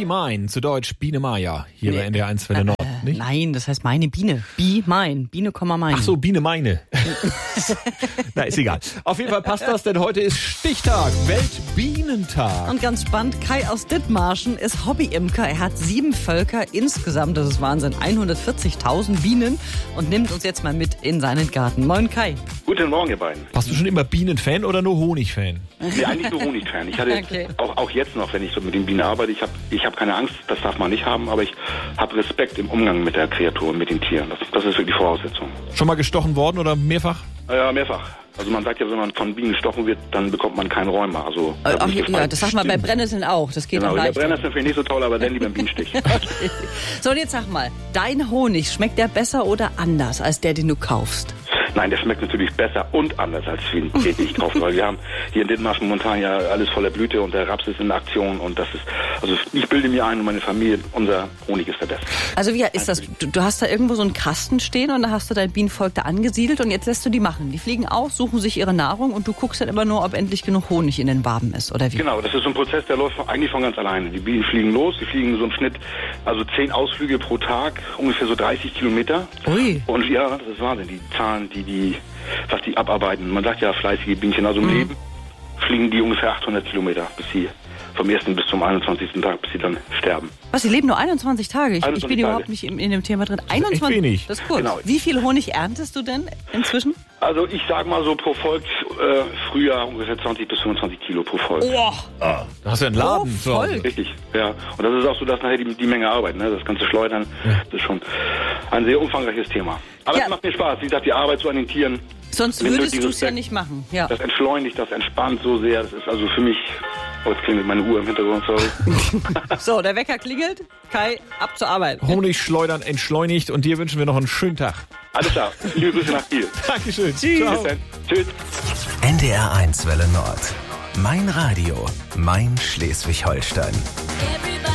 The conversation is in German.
Be Mine, zu Deutsch Biene Maya, hier bei NDR 1 Welle Nord, nicht? Nein, das heißt meine Biene. Be Mine, Biene, meine. Ach so, Biene meine. Na, ist egal. Auf jeden Fall passt das, denn heute ist Stichtag, Weltbienentag. Und ganz spannend, Kai aus Dithmarschen ist Hobbyimker. Er hat 7 Völker insgesamt, das ist Wahnsinn, 140.000 Bienen und nimmt uns jetzt mal mit in seinen Garten. Moin Kai. Guten Morgen, ihr beiden. Warst du schon immer Bienenfan oder nur Honigfan? Nee, eigentlich nur Honigfan. Ich hatte Okay. auch jetzt noch, wenn ich so mit den Bienen arbeite, ich hab keine Angst, das darf man nicht haben, aber ich habe Respekt im Umgang mit der Kreatur und mit den Tieren. Das ist wirklich Voraussetzung. Schon mal gestochen worden oder mehrfach? Ja, mehrfach. Also man sagt ja, wenn man von Bienen gestochen wird, dann bekommt man keinen Rheuma. Also, Ach, ja, das sagt man bei Brennnesseln auch. Das geht genau, dann der leichter. Brennnessel finde ich nicht so toll, aber dann lieber ein Bienenstich. Okay. So, und jetzt sag mal, dein Honig, schmeckt der besser oder anders als der, den du kaufst? Nein, der schmeckt natürlich besser und anders als den ich kaufe, weil wir haben hier in Dithmarschen momentan ja alles voller Blüte und der Raps ist in Aktion und das ist, also ich bilde mir ein und meine Familie, unser Honig ist der beste. Also wie ist das? Du hast da irgendwo so einen Kasten stehen und da hast du dein Bienenvolk da angesiedelt und jetzt lässt du die machen. Die fliegen aus, suchen sich ihre Nahrung und du guckst dann immer nur, ob endlich genug Honig in den Waben ist, oder wie? Genau, das ist so ein Prozess, der läuft eigentlich von ganz alleine. Die Bienen fliegen los, die fliegen so im Schnitt, also 10 Ausflüge pro Tag, ungefähr so 30 Kilometer. Ui. Und ja, das ist Wahnsinn, die Zahlen, was die abarbeiten. Man sagt ja fleißige Bienchen, also im Leben fliegen die ungefähr 800 Kilometer, bis sie vom 1. bis zum 21. Tag, bis sie dann sterben. Was, sie leben nur 21 Tage? Ich 21 bin Tage. überhaupt nicht in dem Thema drin. echt 21? wenig. Das ist kurz. Genau. Wie viel Honig erntest du denn inzwischen? Also ich sag mal so pro Volk Frühjahr ungefähr 20 bis 25 Kilo pro Volk. Boah, Da hast du einen Laden zu Hause. Volk. Richtig, ja. Und das ist auch so, dass nachher die Menge Arbeit, ne? Das ganze Schleudern, das ist schon ein sehr umfangreiches Thema. Aber Ja. es macht mir Spaß. Wie gesagt, die Arbeit so an den Tieren, Sonst Mit würdest nötigem du es ja Respekt. nicht machen. Ja. das entschleunigt, das entspannt so sehr. Das ist also für mich, jetzt klingelt meine Uhr im Hintergrund, sorry. So, der Wecker klingelt. Kai, ab zur Arbeit. Honig schleudern entschleunigt und dir wünschen wir noch einen schönen Tag. Alles klar, liebe Grüße nach Kiel. Dankeschön. Bis Ciao. dann. Tschüss. NDR 1 Welle Nord. Mein Radio, mein Schleswig-Holstein. Every